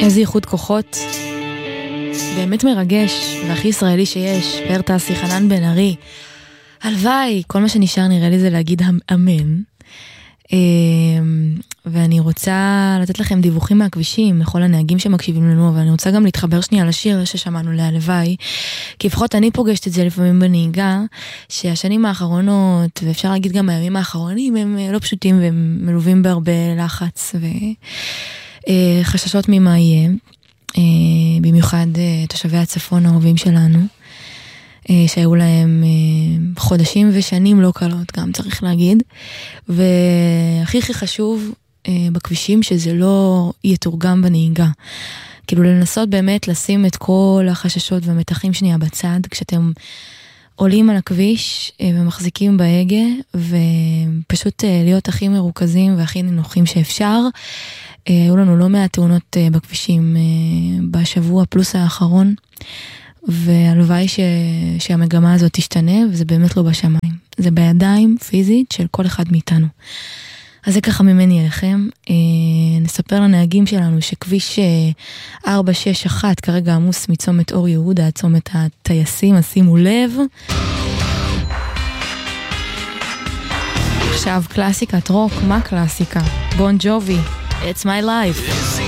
איזה איחוד כוחות, באמת מרגש, והכי ישראלי שיש, פאר טסי, חנן בן ארי, הלוואי, כל מה שנשאר נראה לי זה להגיד אמן. ואני רוצה לתת לכם דיווחים מהכבישים, לכל הנהגים שמקשיבים לנו, אבל אני רוצה גם להתחבר שנייה לשיר ששמענו להלוואי, כי לפחות אני פוגשת את זה לפעמים בנהיגה, שהשנים האחרונות, ואפשר להגיד גם הימים האחרונים, הם לא פשוטים והם מלווים בהרבה לחץ וחששות ממה יהיה, במיוחד תושבי הצפון האהובים שלנו, שהיו להם חודשים ושנים לא קלות, גם צריך להגיד, והכי חשוב בכבישים שזה לא יתורגם בנהיגה, כאילו לנסות באמת לשים את כל החששות והמתחים שנייה בצד, כשאתם עולים על הכביש ומחזיקים בהגה, ופשוט להיות הכי מרוכזים והכי נינוחים שאפשר. היו לנו לא מעט תאונות בכבישים בשבוע פלוס האחרון, והלוואי שהמגמה הזאת תשתנה, וזה באמת לא בשמיים. זה בידיים פיזית של כל אחד מאיתנו. אז זה ככה ממני אליכם. נספר לנהגים שלנו שכביש 461 כרגע עמוס מצומת אור יהודה, צומת הטייסים, אז שימו לב. עכשיו קלאסיקת רוק, מה קלאסיקה? בון ג'ובי, It's My Life.